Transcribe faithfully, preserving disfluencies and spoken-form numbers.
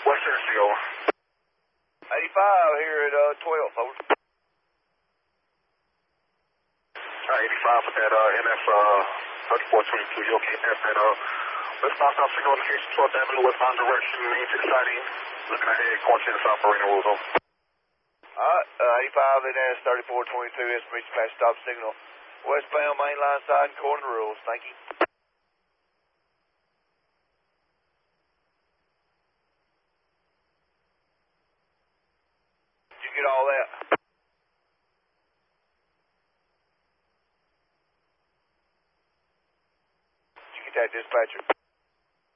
West Tennessee, over. eighty-five here at uh, twelve, over. Uh, eighty-five with that uh, N F uh, thirty-four twenty-two, you okay? That's that uh, westbound South Signal indication twelfth Avenue, westbound direction, into the siding. Looking ahead, caution to South Marina rules, over. Alright, uh, eighty-five N S thirty-four twenty-two, estimation past stop signal. Westbound main line side and corner rules, thank you. Did you get all that? Did you get that, dispatcher?